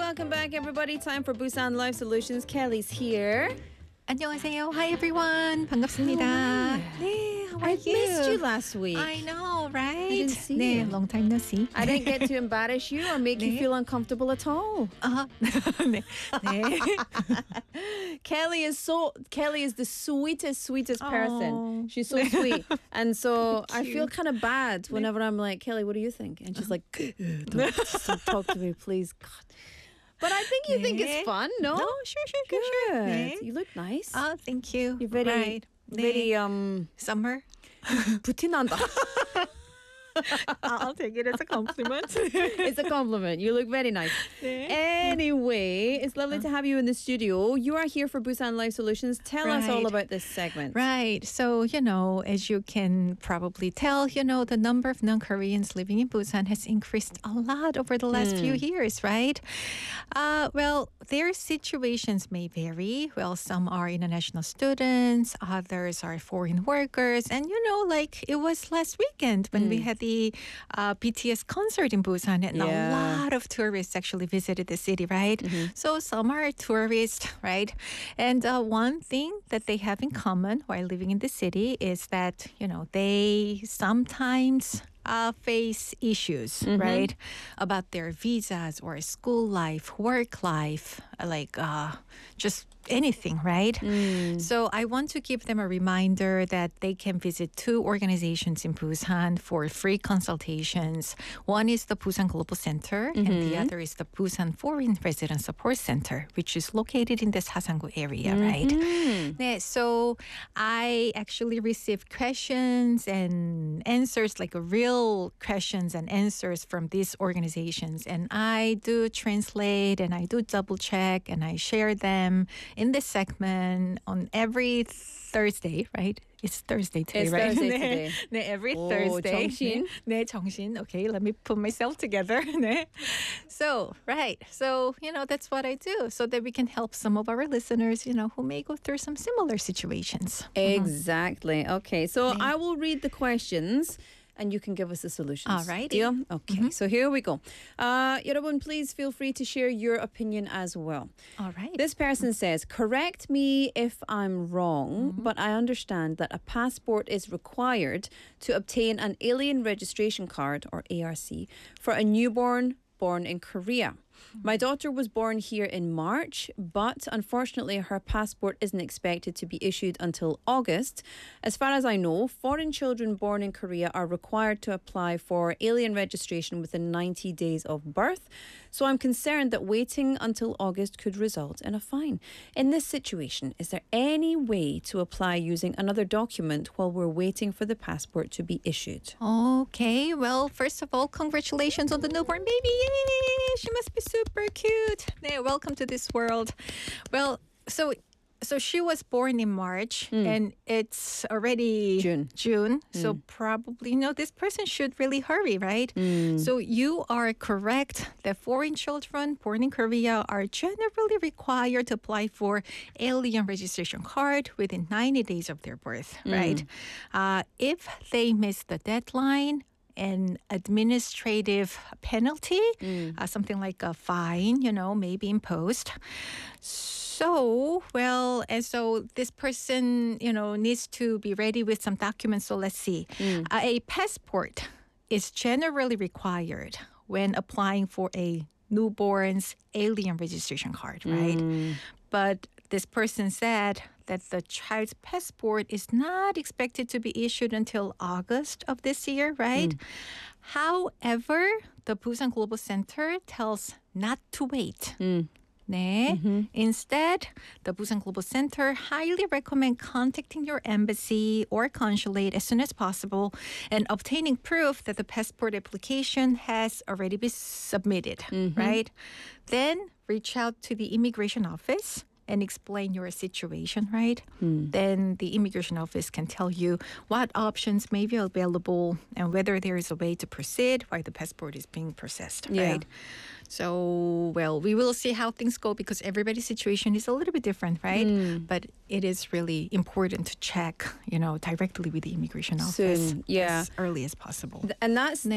Welcome back, everybody. Time for Busan Life Solutions. Kelly's here. 안녕하세요. Hi everyone. 반갑습니다. 네, how are I you? missed you last week. I know, right? didn't see 네, you. long time no see. I didn't get to embarrass you or make you 네. feel uncomfortable at all. 네. 네. Kelly is the sweetest person. Oh. She's so sweet. And so I Cute. feel kind of bad whenever I'm like, Kelly, what do you think? And she's like, don't talk to me, please. God. But I think you think it's fun, no? No, sure. Good. 네. You look nice. Oh, thank you. You're very, right. very summer. 부티난다. I'll take it as a compliment. It's a compliment. You look very nice. 네. Anyway, it's lovely to have you in the studio. You are here for Busan Life Solutions. Tell us all Right. about this segment. Right. So, as you can probably tell, the number of non-Koreans living in Busan has increased a lot over the last few years, right? Well, their situations may vary. Well, some are international students, others are foreign workers. And, like it was last weekend when we had the BTS concert in Busan, and Yeah. a lot of tourists actually visited the city, right? So some are tourists, right? And one thing that they have in common while living in the city is that, they sometimes face issues, right? About their visas or school life, work life, like just anything, right? So I want to give them a reminder that they can visit two organizations in Busan for free consultations. One is the Busan Global Center, and the other is the Busan Foreign Resident Support Center, which is located in the Sasangu area, right? 네, so I actually received questions and answers, like real questions and answers from these organizations. And I do translate and I do double check and I share them in this segment on every Thursday, right? It's Thursday today, It's right? Thursday 네, today. 네, every Oh, Thursday. 정신. 네, 정신. Okay, let me put myself together. 네. So, right. So, that's what I do so that we can help some of our listeners, who may go through some similar situations. Exactly. Okay, so I will read the questions and you can give us the solutions. Alrighty. Deal? Okay, so here we go. 여러분, please feel free to share your opinion as well. All right. This person says, correct me if I'm wrong, but I understand that a passport is required to obtain an alien registration card, or ARC, for a newborn born in Korea. My daughter was born here in March, but unfortunately her passport isn't expected to be issued until August. As far as I know, foreign children born in Korea are required to apply for alien registration within 90 days of birth. So I'm concerned that waiting until August could result in a fine. In this situation, is there any way to apply using another document while we're waiting for the passport to be issued? Okay, well, first of all, congratulations on the newborn baby. Yay! She must be super cute. 네, welcome to this world. Well, so she was born in March and it's already June. So probably, this person should really hurry, right? So you are correct that foreign children born in Korea are generally required to apply for alien registration card within 90 days of their birth, right? If they miss the deadline, an administrative penalty, something like a fine, may be imposed. So this person, needs to be ready with some documents. So let's see. A passport is generally required when applying for a newborn's alien registration card, right? But this person said that the child's passport is not expected to be issued until August of this year, right? However, the Busan Global Center tells not to wait. 네. Instead, the Busan Global Center highly recommend contacting your embassy or consulate as soon as possible and obtaining proof that the passport application has already been submitted, right? Then reach out to the immigration office and explain your situation, right? Then the immigration office can tell you what options may be available and whether there is a way to proceed while the passport is being processed, right? So, we will see how things go because everybody's situation is a little bit different, right? But it is really important to check, directly with the immigration office Soon, yeah. as early as possible. And that's